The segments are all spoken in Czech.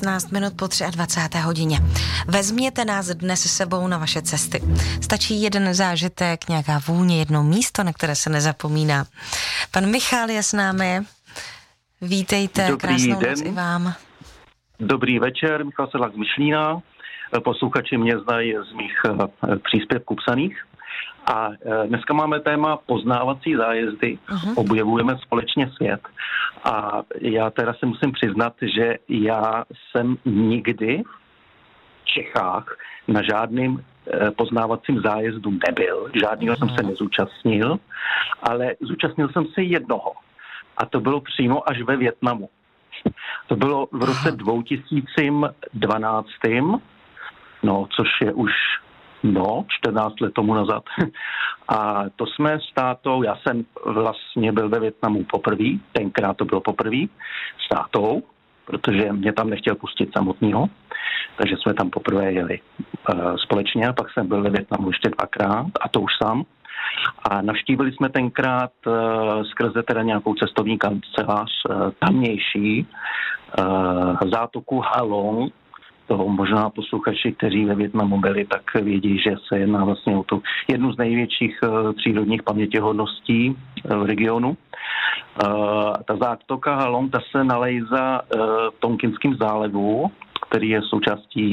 16 minut po 23. hodině. Vezměte nás dnes s sebou na vaše cesty. Stačí jeden zážitek, nějaká vůně, jedno místo, na které se nezapomíná. Pan Michal je s námi. Vítejte, Dobrý krásnou den. noc i vám. Dobrý večer, Michal Sedlák z Myšlína. Posluchači mě znají z mých příspěvků psaných. A dneska máme téma poznávací zájezdy. Objevujeme společně svět. A já teda se musím přiznat, že já jsem nikdy v Čechách na žádným poznávacím zájezdu nebyl. Žádného jsem se nezúčastnil, ale zúčastnil jsem se jednoho. A to bylo přímo až ve Vietnamu. To bylo v roce 2012, což je už 14 let tomu nazad. A to jsme s tátou, já jsem vlastně byl ve Vietnamu poprvé, tenkrát to bylo poprvé, s tátou, protože mě tam nechtěl pustit samotného, takže jsme tam poprvé jeli společně, a pak jsem byl ve Vietnamu ještě dvakrát, a to už sám. A navštívili jsme tenkrát skrze teda nějakou cestovní kancelář tamnější zátoku Ha Long. Toho možná posluchači, kteří ve Vietnamu byli, tak vědí, že se jedná vlastně o tu jednu z největších přírodních pamětihodností v regionu. Ta zátoka Ha Long, ta se nalézá v Tonkinském zálivu, který je součástí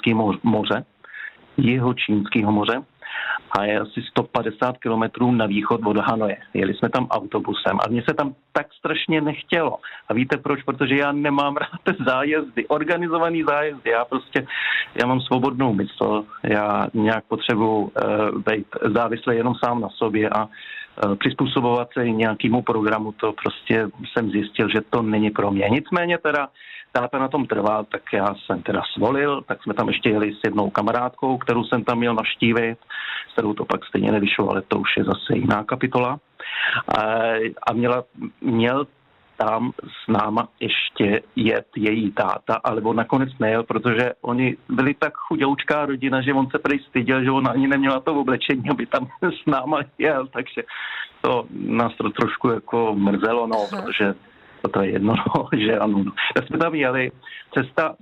Jihočínského moře a je asi 150 kilometrů na východ od Hanoje. Jeli jsme tam autobusem a mně se tam tak strašně nechtělo. A víte proč? Protože já nemám rád zájezdy, organizovaný zájezdy. Já mám svobodnou mysl, já nějak potřebuji být závislý jenom sám na sobě a přizpůsobovat se nějakému programu, to prostě jsem zjistil, že to není pro mě. Nicméně teda táta na tom trvá, tak já jsem teda svolil, tak jsme tam ještě jeli s jednou kamarádkou, kterou jsem tam měl navštívit, s kterou to pak stejně nevyšlo, ale to už je zase jiná kapitola. A měl tam s náma ještě jet její táta, ale on nakonec nejel, protože oni byli tak chuděučká rodina, že on se prý styděl, že on ani neměla to oblečení, aby tam s náma jel, takže to nás to trošku jako mrzelo, protože to je jedno, že ano. Tak jsme tam jeli, cesta,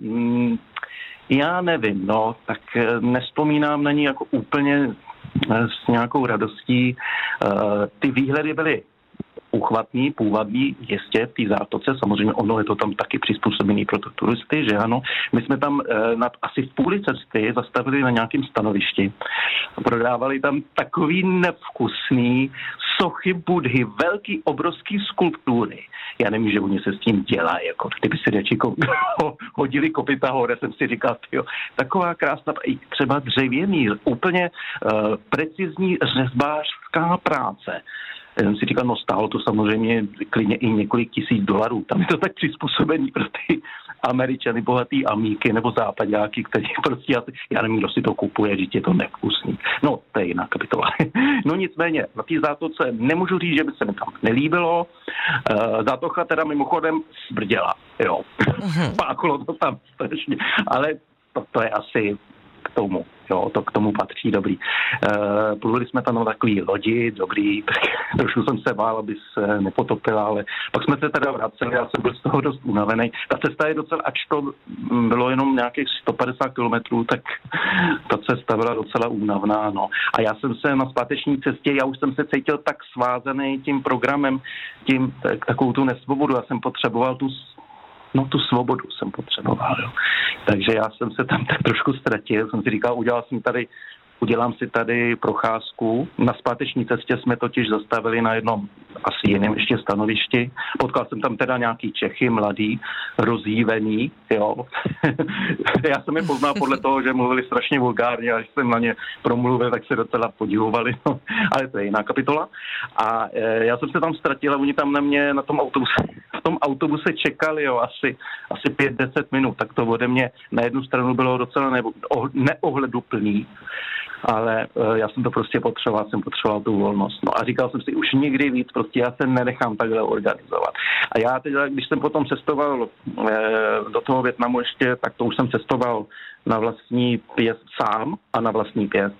já nevím, tak nevzpomínám na ní jako úplně s nějakou radostí. Ty výhledy byly uchvatný, půvabný, jistě v té zátoce, samozřejmě ono je to tam taky přizpůsobený pro turisty, že ano. My jsme tam asi v půli cesty zastavili na nějakém stanovišti a prodávali tam takový nevkusný sochy Budhy, velký, obrovský skulptury. Já nevím, že oni se s tím dělají, jako kdyby si řeči hodili kopyta hore, jsem si říkal, taková krásná, třeba dřevěný, úplně precizní řezbářská práce. Já jsem si říkal, stálo to samozřejmě klidně i několik $1000. Tam je to tak přizpůsobený pro ty Američany, bohatý amíky nebo západáky, kteří prostě, já nevím, kdo si to kupuje, že je to nevkusný. To je jiná kapitola. Nicméně, na té zátoce nemůžu říct, že by se mi tam nelíbilo. Zátoka teda mimochodem smrděla, Páklo to tam strašně, ale to je asi k tomu. To k tomu patří, dobrý. Pluli jsme tam na takový lodi, dobrý, tak trošku jsem se bál, aby se nepotopila, ale pak jsme se teda vraceli, já jsem byl z toho dost unavený. Ta cesta je docela, ač to bylo jenom nějakých 150 kilometrů, tak ta cesta byla docela únavná, A já jsem se na zpáteční cestě, já už jsem se cítil tak svázaný tím programem, takovou tu nesvobodu, já jsem potřeboval tu svobodu jsem potřeboval, Takže já jsem se tam tak trošku ztratil, jsem si říkal, udělám si tady procházku. Na zpáteční cestě jsme totiž zastavili na jednom asi jiném ještě stanovišti. Potkal jsem tam teda nějaký Čechy, mladý, rozjívený, Já jsem je poznal podle toho, že mluvili strašně vulgárně a když jsem na ně promluvil, tak se docela podivovali, ale to je jiná kapitola. A já jsem se tam ztratil a oni tam na mě v tom autobuse čekali, asi 5-10 minut, tak to ode mě na jednu stranu bylo docela neohleduplný, ale já jsem to prostě potřeboval tu volnost. A říkal jsem si už nikdy víc, prostě já se nenechám takhle organizovat. A já teď, když jsem potom cestoval do toho Vietnamu ještě, tak to už jsem cestoval na vlastní pěst sám a na vlastní pěst.